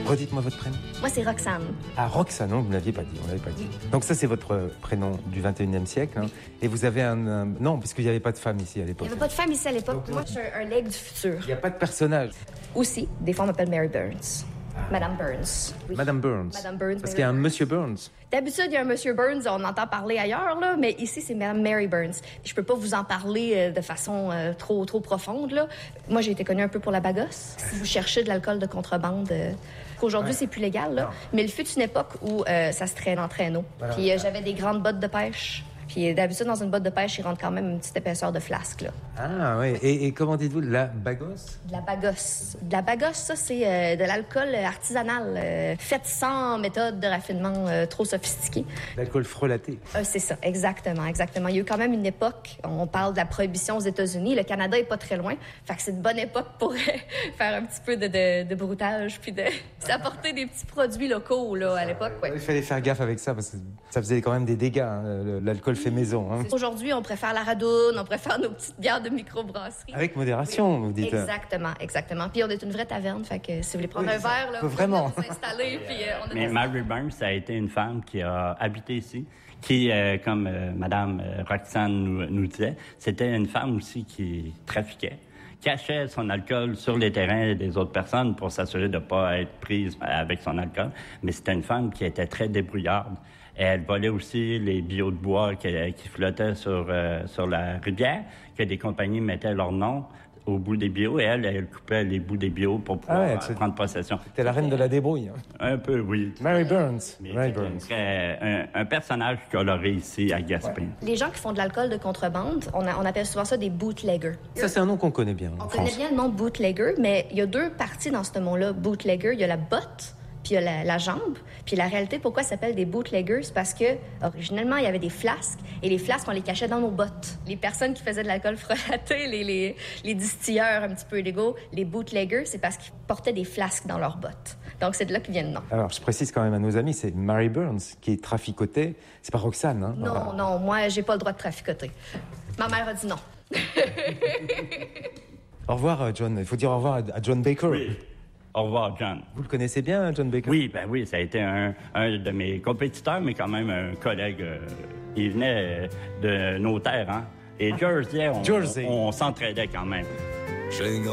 Redites-moi votre prénom. Moi, c'est Roxane. Ah, Roxane, non, vous ne l'aviez pas dit, on l'avait pas dit. Donc ça, c'est votre prénom du 21e siècle. Hein. Et vous avez non, parce qu'il n'y avait pas de femme ici à l'époque. Il n'y avait pas de femme ici à l'époque. Moi, je suis un legs du futur. Il n'y a pas de personnage. Aussi, des fois, on m'appelle Mary Burns. Madame Burns. Oui. Madame Burns. Madame Burns. Parce qu'il y a un Monsieur Burns. D'habitude, il y a un Monsieur Burns, on entend parler ailleurs, là, mais ici, c'est Madame Mary Burns. Je peux pas vous en parler de façon trop profonde, là. Moi, j'ai été connue un peu pour la bagasse. Si vous cherchez de l'alcool de contrebande, aujourd'hui, c'est plus légal, là. Mais il fut une époque où ça se traîne en traîneau. Voilà. Puis j'avais des grandes bottes de pêche. Puis d'habitude, dans une botte de pêche, il rentre quand même une petite épaisseur de flasque, là. Ah, oui. Et comment dites-vous, la bagosse? De la bagosse. De la bagosse, ça, c'est de l'alcool artisanal, fait sans méthode de raffinement trop sophistiquée. L'alcool frelaté. C'est ça, exactement. Il y a eu quand même une époque, on parle de la prohibition aux États-Unis, le Canada est pas très loin, fait que c'est une bonne époque pour faire un petit peu de broutage, puis s'apporter des petits produits locaux, là, à l'époque, ouais. Il fallait faire gaffe avec ça, parce que ça faisait quand même des dégâts, hein, l'alcool fait maison. Hein. Aujourd'hui, on préfère la radoune, on préfère nos petites bières de microbrasserie. Avec modération, vous dites. Exactement. Puis on est une vraie taverne, fait que si vous voulez prendre un verre, là, vraiment. Vous installer, puis Mais Mary Burns, ça a été une femme qui a habité ici, qui, comme Madame Roxane nous disait, c'était une femme aussi qui trafiquait, cachait son alcool sur les terrains des autres personnes pour s'assurer de ne pas être prise avec son alcool. Mais c'était une femme qui était très débrouillarde. Elle volait aussi les billots de bois qui flottaient sur la rivière, que des compagnies mettaient leur nom au bout des billots, et elle coupait les bouts des billots pour pouvoir prendre possession. C'était la reine de la débrouille. Hein. Un peu, oui. Mary Burns. Un personnage coloré ici à Gaspé. Ouais. Les gens qui font de l'alcool de contrebande, on appelle souvent ça des bootleggers. Ça, c'est un nom qu'on connaît bien en France. On connaît bien le nom bootlegger, mais il y a deux parties dans ce mot-là, bootlegger. Il y a la botte, puis il y a la jambe. Puis la réalité, pourquoi ça s'appelle des bootleggers? C'est parce que, originellement, il y avait des flasques, et les flasques, on les cachait dans nos bottes. Les personnes qui faisaient de l'alcool frelaté, les distilleurs un petit peu illégaux, les bootleggers, c'est parce qu'ils portaient des flasques dans leurs bottes. Donc, c'est de là que vient le nom. Alors, je précise quand même à nos amis, c'est Mary Burns qui est traficotée. C'est pas Roxane, hein? Non, moi, j'ai pas le droit de traficoter. Ma mère a dit non. Au revoir, John. Il faut dire au revoir à John Baker. Oui. Au revoir, John. Vous le connaissez bien, John Baker? Oui, ça a été un de mes compétiteurs, mais quand même un collègue. Il venait de nos terres, hein? Et Jersey, on s'entraidait quand même.